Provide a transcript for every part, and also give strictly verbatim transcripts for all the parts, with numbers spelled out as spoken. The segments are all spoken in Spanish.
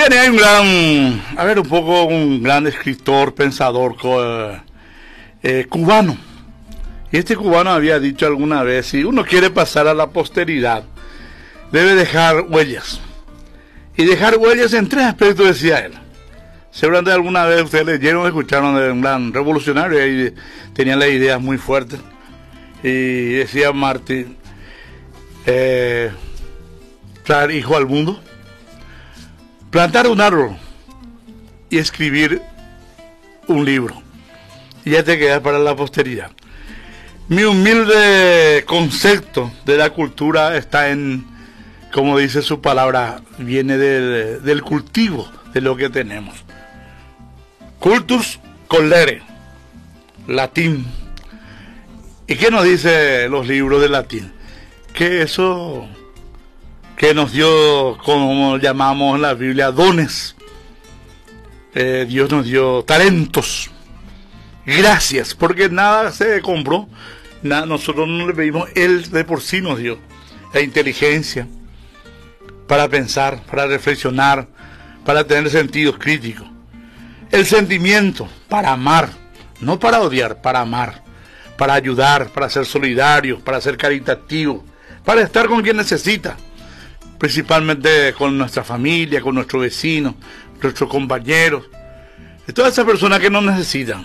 bien, hay un gran, a ver, un poco un gran escritor, pensador eh, eh, cubano. Y este cubano había dicho alguna vez, si uno quiere pasar a la posteridad, debe dejar huellas. Y dejar huellas en tres aspectos, decía él. Seguramente alguna vez ustedes leyeron o escucharon de un gran revolucionario y tenían las ideas muy fuertes. Y decía Martín, eh, traer hijo al mundo, plantar un árbol y escribir un libro. Y ya te quedas para la posteridad. Mi humilde concepto de la cultura está en, como dice su palabra, viene del, del cultivo de lo que tenemos. Cultus collere, latín. ¿Y qué nos dice los libros de latín? Que eso que nos dio, como llamamos en la Biblia, dones. Eh, Dios nos dio talentos, gracias, porque nada se compró, nada, nosotros no le pedimos, Él de por sí nos dio la inteligencia para pensar, para reflexionar, para tener sentidos críticos, el sentimiento para amar, no para odiar, para amar, para ayudar, para ser solidarios, para ser caritativos, para estar con quien necesita, principalmente con nuestra familia, con nuestros vecinos, nuestros compañeros, de todas esas personas que nos necesitan.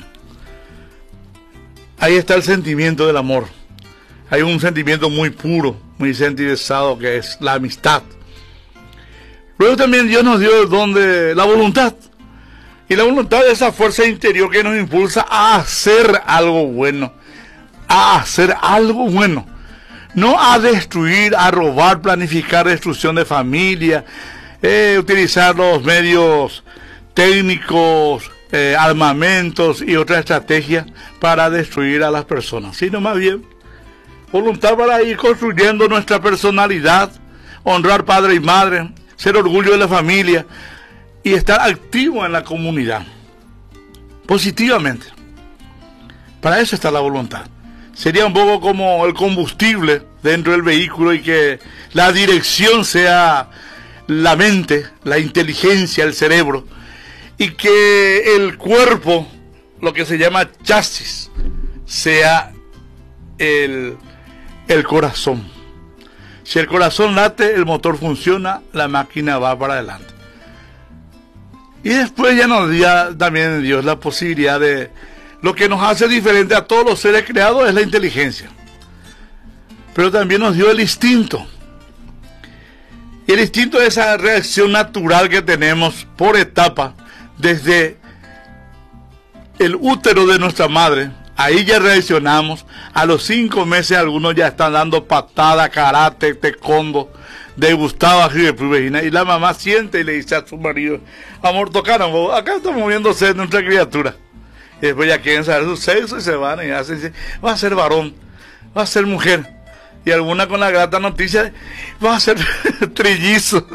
Ahí está el sentimiento del amor. Hay un sentimiento muy puro, muy sentimentado, que es la amistad. Luego también Dios nos dio el don de la voluntad. Y la voluntad es esa fuerza interior que nos impulsa a hacer algo bueno. A hacer algo bueno. No a destruir, a robar, planificar destrucción de familia, eh, utilizar los medios técnicos, eh, armamentos y otras estrategias para destruir a las personas, sino más bien voluntad para ir construyendo nuestra personalidad, honrar padre y madre, ser orgullo de la familia y estar activo en la comunidad, positivamente. Para eso está la voluntad. Sería un poco como el combustible dentro del vehículo y que la dirección sea la mente, la inteligencia, el cerebro, y que el cuerpo, lo que se llama chasis, sea el, el corazón. Si el corazón late, el motor funciona, la máquina va para adelante. Y después ya nos dio también Dios la posibilidad de, lo que nos hace diferente a todos los seres creados es la inteligencia. Pero también nos dio el instinto. Y el instinto es esa reacción natural que tenemos por etapa, desde el útero de nuestra madre. Ahí ya reaccionamos. A los cinco meses algunos ya están dando patada, karate, taekwondo, degustaba y la mamá siente y le dice a su marido, amor, tocaron, acá está moviéndose nuestra criatura. Y después ya quieren saber su sexo y se van y hacen, dicen, va a ser varón, va a ser mujer. Y alguna con la grata noticia, va a ser trillizo.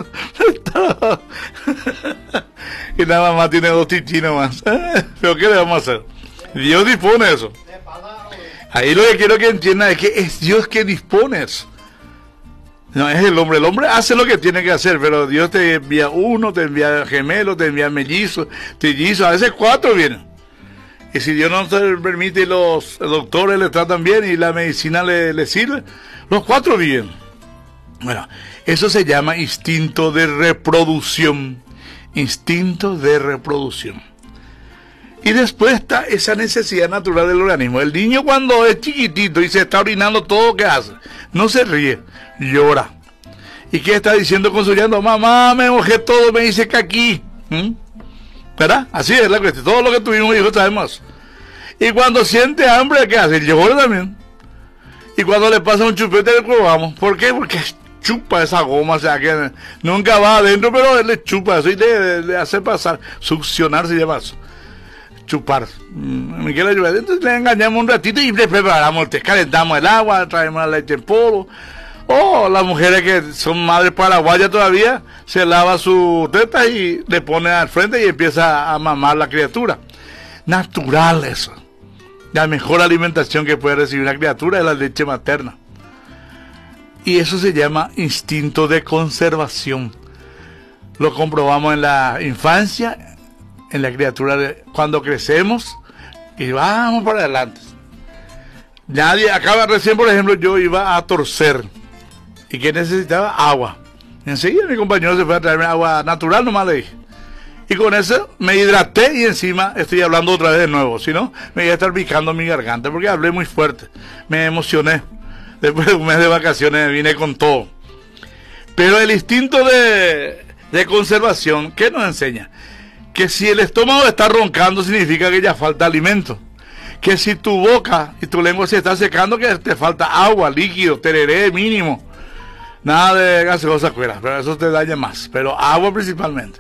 Y la mamá tiene dos chichis nomás. ¿Pero qué le vamos a hacer? Dios dispone eso. Ahí lo que quiero que entiendan es que es Dios que dispone eso. No es el hombre. El hombre hace lo que tiene que hacer, pero Dios te envía uno, te envía gemelo, te envía mellizo, trillizos, a veces cuatro vienen. Y si Dios no te permite, los doctores le tratan bien y la medicina le, le sirve, los cuatro viven. Bueno, eso se llama instinto de reproducción. Instinto de reproducción. Y después está esa necesidad natural del organismo. El niño cuando es chiquitito y se está orinando, todo que hace, no se ríe, llora. ¿Y qué está diciendo con su llanto? Mamá, me mojé todo, me dice que aquí. ¿Mm? ¿Verdad? Así es la cuestión. Todo lo que tuvimos hijos sabemos. Y cuando siente hambre, ¿qué hace? Llora también. Y cuando le pasa un chupete, le probamos. ¿Por qué? Porque chupa esa goma, o sea que nunca va adentro, pero él le chupa eso y le, le hace pasar, succionar se llama eso. Chupar. Miguel ayuda. Entonces le engañamos un ratito y le preparamos el té, calentamos el agua, traemos la leche en polvo. O las mujeres que son madres paraguayas todavía, se lava su teta y le pone al frente y empieza a mamar la criatura. Natural eso. La mejor alimentación que puede recibir una criatura es la leche materna. Y eso se llama instinto de conservación. lo comprobamos en la infancia, en la criatura, de, cuando crecemos y vamos para adelante. Nadie, acaba recién, por ejemplo, yo iba a torcer y que necesitaba agua. Enseguida mi compañero se fue a traerme agua natural, nomás le dije. Y con eso me hidraté y encima estoy hablando otra vez de nuevo. Si no, me iba a estar picando mi garganta porque hablé muy fuerte. Me emocioné. Después de un mes de vacaciones vine con todo. Pero el instinto de, de conservación, ¿qué nos enseña? Que si el estómago está roncando significa que ya falta alimento. Que si tu boca y tu lengua se está secando, que te falta agua, líquido, tereré mínimo. Nada de gaseosa fuera, pero eso te daña más. Pero agua principalmente.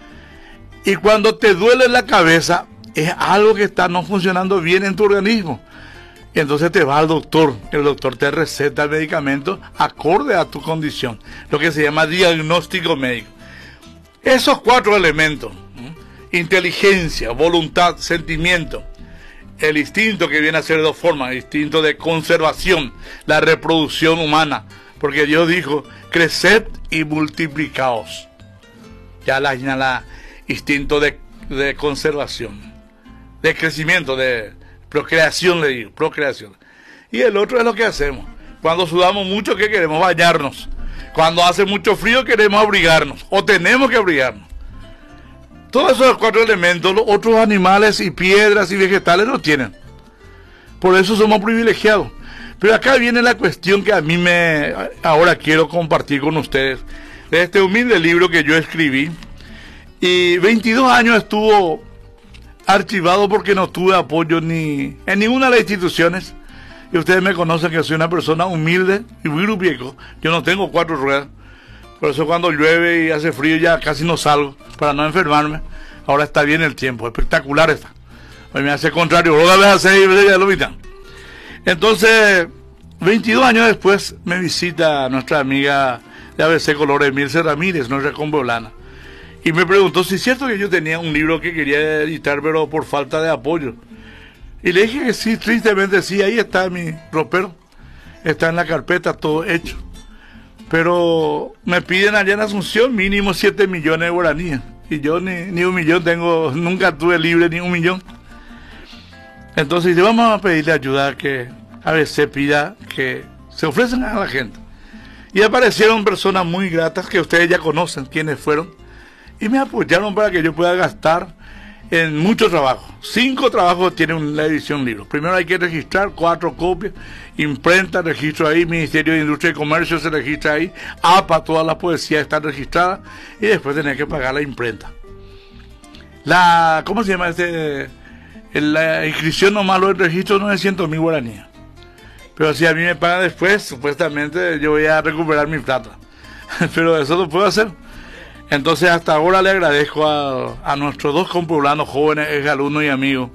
Y cuando te duele la cabeza, es algo que está no funcionando bien en tu organismo. Y entonces te vas al doctor. El doctor te receta el medicamento acorde a tu condición. Lo que se llama diagnóstico médico. Esos cuatro elementos, ¿sí? Inteligencia, voluntad, sentimiento. El instinto, que viene a ser de dos formas. El instinto de conservación, la reproducción humana. Porque Dios dijo, creced y multiplicaos. Ya la señala. Instinto de, de conservación, de crecimiento, de procreación, le digo, procreación. Y el otro es lo que hacemos. Cuando sudamos mucho, ¿qué queremos? Bañarnos. Cuando hace mucho frío, queremos abrigarnos, o tenemos que abrigarnos. Todos esos cuatro elementos, los otros animales y piedras y vegetales no tienen. Por eso somos privilegiados. Pero acá viene la cuestión que a mí me, ahora quiero compartir con ustedes, de este humilde libro que yo escribí. Y veintidós años estuvo archivado porque no tuve apoyo ni en ninguna de las instituciones. Y ustedes me conocen que soy una persona humilde y muy grupieco. Yo no tengo cuatro ruedas. Por eso cuando llueve y hace frío ya casi no salgo para no enfermarme. Ahora está bien el tiempo, espectacular está. Hoy me hace contrario, otra vez hace y ya lo evitan. Entonces, veintidós años después me visita nuestra amiga de A B C Colores, Emilce Ramírez, nuestra combolana. Y me preguntó si es cierto que yo tenía un libro que quería editar, pero por falta de apoyo. Y le dije que sí, tristemente sí, ahí está mi ropero. Está en la carpeta, todo hecho. Pero me piden allá en Asunción mínimo siete millones de guaraníes. Y yo ni, ni un millón tengo, nunca tuve libre ni un millón. Entonces vamos a pedirle ayuda a que A B C pida que se ofrezcan a la gente. Y aparecieron personas muy gratas que ustedes ya conocen quiénes fueron. Y me apoyaron para que yo pueda gastar en mucho trabajo. Cinco trabajos tiene la edición libro. Primero hay que registrar cuatro copias, imprenta, registro ahí, Ministerio de Industria y Comercio se registra ahí, A P A, todas las poesías están registradas, y después tenés que pagar la imprenta. La, ¿cómo se llama este? La inscripción nomás, lo del registro, novecientos mil guaraníes. Pero si a mí me pagan después, supuestamente yo voy a recuperar mi plata. Pero eso lo puedo hacer. Entonces hasta ahora le agradezco a, a nuestros dos compoblanos jóvenes, ex alumnos y amigos.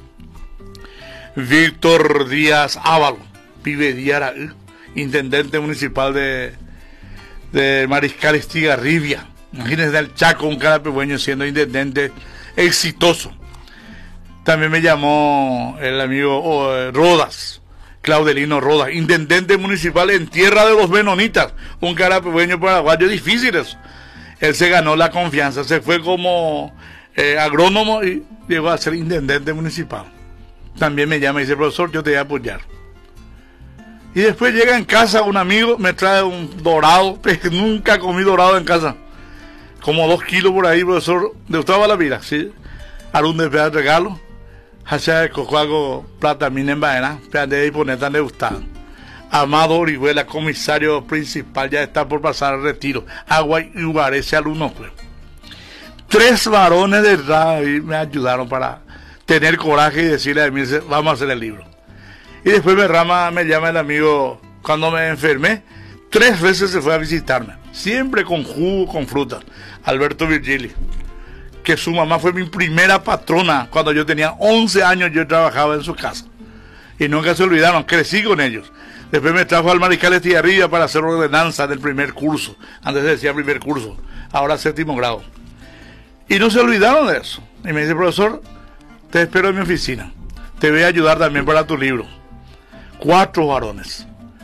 Víctor Díaz Ávalo, pibe Diara, intendente municipal de, de Mariscal Estigarribia. Imagínense el Chaco, un carapehueño siendo intendente exitoso. También me llamó el amigo oh, Rodas, Claudelino Rodas, intendente municipal en Tierra de los Menonitas, un carapehueño paraguayo difícil eso. Él se ganó la confianza, se fue como eh, agrónomo y llegó a ser intendente municipal. También me llama y dice, profesor, yo te voy a apoyar. Y después llega en casa un amigo, me trae un dorado, nunca comí dorado en casa. Como dos kilos por ahí, profesor, de usted va la vida, ¿sí? Algún de regalo, hacia el cojuago plata, mina en vaina, de y poner tan de gustado. Amado Orihuela, comisario principal, ya está por pasar al retiro. Agua y Ubarese alumno fue. Tres varones de edad me ayudaron para tener coraje y decirle a mí, vamos a hacer el libro. Y después me, rama, me llama el amigo, cuando me enfermé, tres veces se fue a visitarme. Siempre con jugo, con frutas. Alberto Virgili, que su mamá fue mi primera patrona. Cuando yo tenía once años yo trabajaba en su casa. Y nunca se olvidaron, crecí con ellos. Después me trajo al Mariscal Estigarribia para hacer ordenanza del primer curso. Antes se decía primer curso, ahora séptimo grado. Y no se olvidaron de eso. Y me dice, profesor, te espero en mi oficina. Te voy a ayudar también para tu libro. Cuatro varones.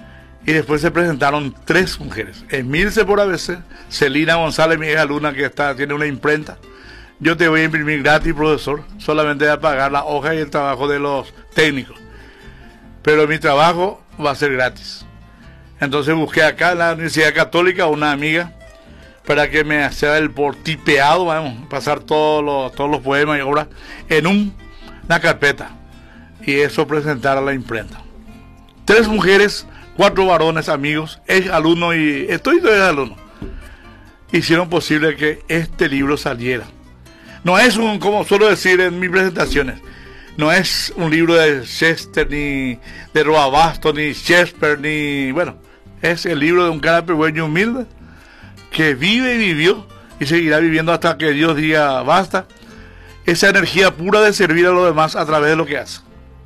Y después se presentaron tres mujeres. Emilce por A B C, Celina González, mi hija Luna, que está, tiene una imprenta. Yo te voy a imprimir gratis, profesor, solamente voy a pagar la hoja y el trabajo de los técnicos. Pero mi trabajo va a ser gratis. Entonces busqué acá en la Universidad Católica una amiga para que me haga el por tipeado, vamos, pasar todos los, todos los poemas y obras en un, una carpeta. Y eso presentar a la imprenta. Tres mujeres, cuatro varones, amigos, ex alumno y estoy de alumno, hicieron posible que este libro saliera. No es un, como suelo decir en mis presentaciones, no es un libro de Chester, ni de Roabasto, ni Shakespeare, ni, bueno, es el libro de un carapehueño humilde que vive y vivió y seguirá viviendo hasta que Dios diga basta. Esa energía pura de servir a los demás a través de lo que hace.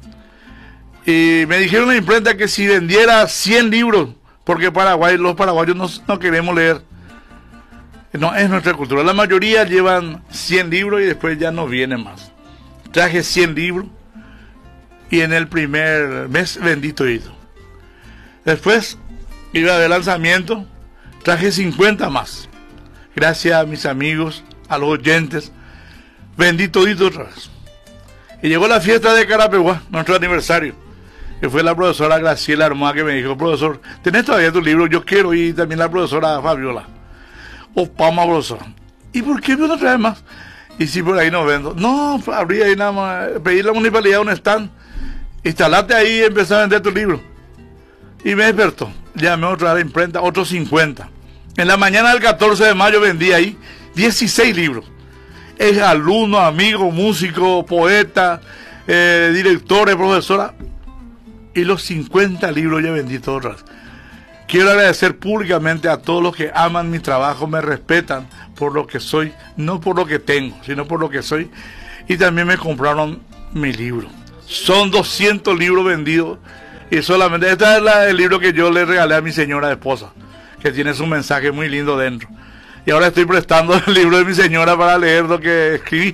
Y me dijeron en la imprenta que si vendiera cien libros, porque Paraguay, los paraguayos no, no queremos leer. No es nuestra cultura. La mayoría llevan cien libros y después ya no vienen más. Traje cien libros y en el primer mes vendí todito. Después iba a haber lanzamiento, traje cincuenta más. Gracias a mis amigos, a los oyentes, vendí todito otra vez. Y llegó la fiesta de Carapeguá, nuestro aniversario, que fue la profesora Graciela Armada que me dijo, profesor, ¿tenés todavía tu libro? Yo quiero, y también la profesora Fabiola. O Pama, profesor. ¿Y por qué no trae más? Y si por ahí no vendo. No, abrí ahí nada más, pedí a la municipalidad un stand, instalate ahí y empecé a vender tu libro. Y me despertó, llamé otra vez a la imprenta, otros cincuenta. En la mañana del catorce de mayo vendí ahí dieciséis libros. Es alumno, amigo, músico, poeta, eh, directores, profesora. Y los cincuenta libros ya vendí todos atrás. Quiero agradecer públicamente a todos los que aman mi trabajo, me respetan por lo que soy, no por lo que tengo, sino por lo que soy. Y también me compraron mi libro. Son doscientos libros vendidos. Y solamente, este es la, el libro que yo le regalé a mi señora esposa, que tiene su mensaje muy lindo dentro. Y ahora estoy prestando el libro de mi señora para leer lo que escribí.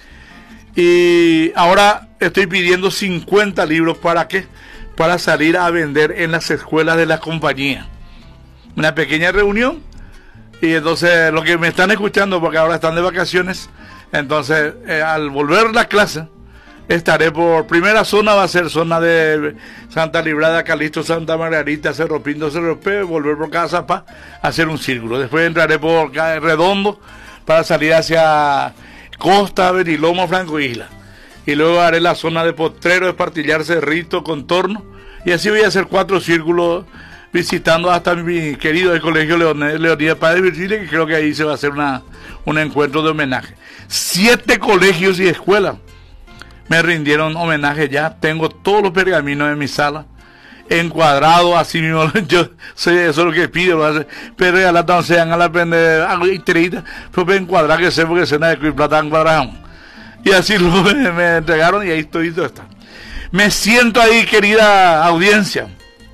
Y ahora estoy pidiendo cincuenta libros. ¿Para qué? Para salir a vender en las escuelas de la compañía. Una pequeña reunión. Y entonces, los que me están escuchando, porque ahora están de vacaciones, entonces, eh, al volver a la clase, estaré por primera zona, va a ser zona de Santa Librada, Calixto, Santa Margarita, Cerro Pinto, Cerro P, volver por Cazapá, hacer un círculo. Después entraré por Redondo para salir hacia Costa, Benilomo, Franco Isla. Y luego haré la zona de Potrero, Espartillar, Cerrito, Contorno. Y así voy a hacer cuatro círculos visitando hasta mi querido el Colegio Leonidas Páez de Virgilio, que creo que ahí se va a hacer una, un encuentro de homenaje. Siete colegios y escuelas me rindieron homenaje ya. Tengo todos los pergaminos en mi sala, encuadrados, así mismo. Yo sé, eso es lo que pido, pero regalar tan sean a la pende, algo interita, pero encuadrar que sé, porque se nada de plata encuadrado. Y así lo, me, me entregaron y ahí estoy, todo está. Me siento ahí, querida audiencia,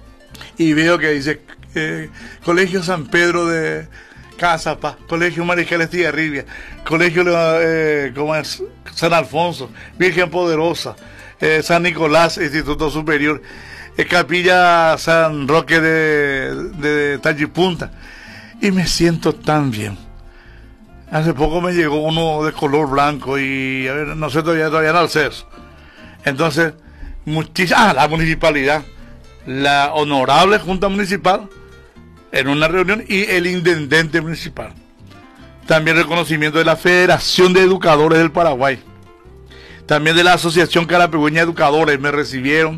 y veo que dice eh, Colegio San Pedro de Cazapá, Colegio Mariscal Estigarribia, Colegio eh, ¿cómo es? San Alfonso, Virgen Poderosa, eh, San Nicolás, Instituto Superior, eh, Capilla San Roque de, de Tallipunta, y me siento tan bien. Hace poco me llegó uno de color blanco y a ver, no sé todavía, todavía no acceso. Entonces, muchísimas, ah, la municipalidad, la honorable Junta Municipal en una reunión y el intendente municipal. También reconocimiento de la Federación de Educadores del Paraguay. También de la Asociación Carapehueña de Educadores me recibieron,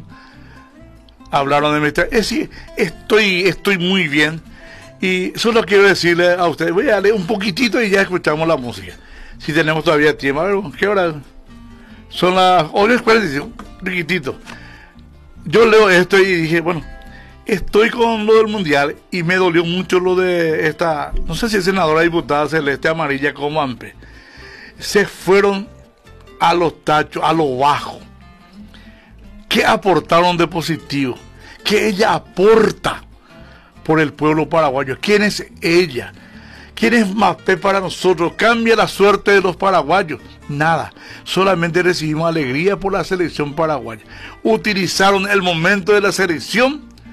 hablaron de mi... Es decir, estoy, estoy muy bien. Y solo quiero decirle a ustedes, voy a leer un poquitito y ya escuchamos la música. Si tenemos todavía tiempo. A ver, ¿qué hora? Son las ocho cuarenta y cinco, riquitito. Yo leo esto y dije, bueno, estoy con lo del mundial y me dolió mucho lo de esta, no sé si es senadora diputada Celeste Amarilla como Ampe. Se fueron a los tachos, a lo bajo. ¿Qué aportaron de positivo? ¿Qué ella aporta por el pueblo paraguayo? ¿Quién es ella? ¿Quién es Mapé para nosotros? ¿Cambia la suerte de los paraguayos? Nada, solamente recibimos alegría por la selección paraguaya. Utilizaron el momento de la selección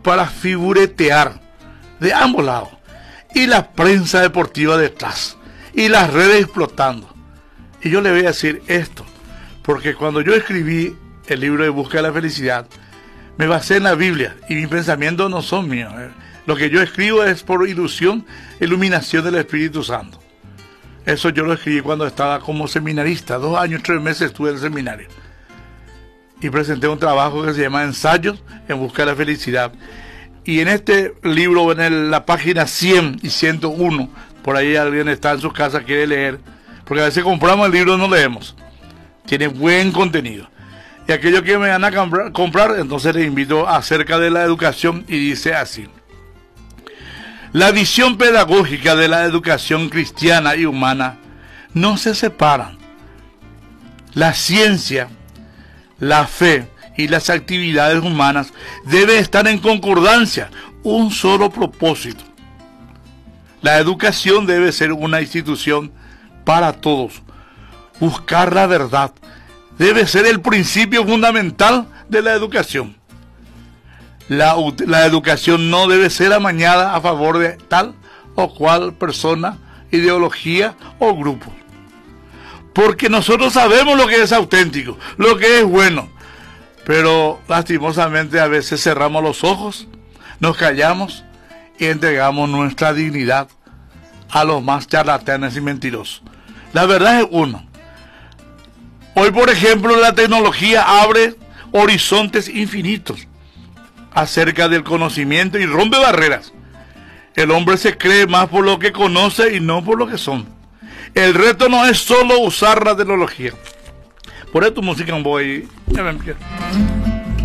para figuretear de ambos lados. Y la prensa deportiva detrás. Y las redes explotando. Y yo le voy a decir esto, porque cuando yo escribí el libro de Busca de la Felicidad, me basé en la Biblia y mis pensamientos no son míos. Lo que yo escribo es por ilusión, iluminación del Espíritu Santo. Eso yo lo escribí cuando estaba como seminarista. Dos años, tres meses estuve en el seminario. Y presenté un trabajo que se llama Ensayos en Busca de la Felicidad. Y en este libro, en el, la página cien y ciento uno, por ahí alguien está en su casa, quiere leer, porque a veces compramos el libro y no leemos. Tiene buen contenido. Y aquellos que me van a comprar, comprar, entonces les invito acerca de la educación y dice así. La visión pedagógica de la educación cristiana y humana no se separan. La ciencia, la fe y las actividades humanas deben estar en concordancia, un solo propósito. La educación debe ser una institución para todos. Buscar la verdad debe ser el principio fundamental de la educación. La, la educación no debe ser amañada a favor de tal o cual persona, ideología o grupo. Porque nosotros sabemos lo que es auténtico, lo que es bueno. Pero lastimosamente a veces cerramos los ojos, nos callamos y entregamos nuestra dignidad a los más charlatanes y mentirosos. La verdad es uno. Hoy, por ejemplo, la tecnología abre horizontes infinitos acerca del conocimiento y rompe barreras. El hombre se cree más por lo que conoce y no por lo que son. El reto no es solo usar la tecnología. Por eso tu música un boy.